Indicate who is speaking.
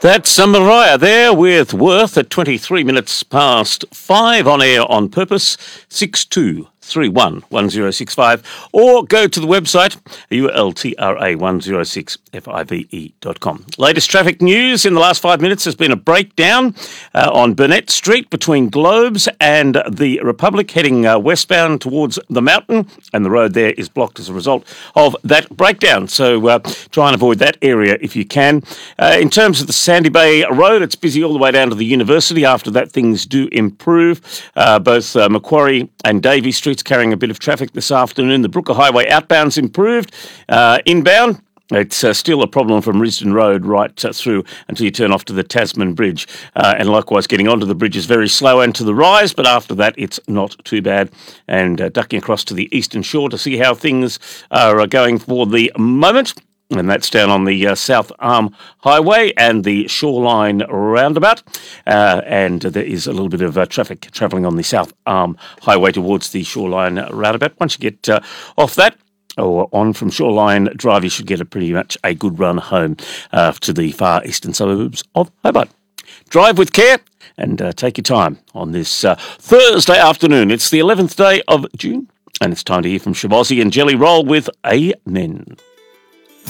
Speaker 1: That's Mariah there with Worth at 23 minutes past 5 on air on purpose, 62311065, or go to the website, ultra1065e.com. Latest traffic news in the last 5 minutes has been a breakdown on Burnett Street between Globes and the Republic, heading westbound towards the mountain, and the road there is blocked as a result of that breakdown. So try and avoid that area if you can. In terms of the Sandy Bay Road, it's busy all the way down to the university. After that, things do improve. Both Macquarie and Davey Streets carrying a bit of traffic this afternoon. The Brooker Highway outbound's improved. Inbound, it's still a problem from Risdon Road right through until you turn off to the Tasman Bridge. And likewise, getting onto the bridge is very slow and to the rise, but after that, it's not too bad. And ducking across to the Eastern Shore to see how things are going for the moment. And that's down on the South Arm Highway and the Shoreline roundabout. And there is a little bit of traffic travelling on the South Arm Highway towards the Shoreline roundabout. Once you get off that, or on from Shoreline Drive, you should get pretty much a good run home to the far eastern suburbs of Hobart. Drive with care and take your time on this Thursday afternoon. It's the 11th day of June, and it's time to hear from Shemozzy and Jelly Roll with Amen.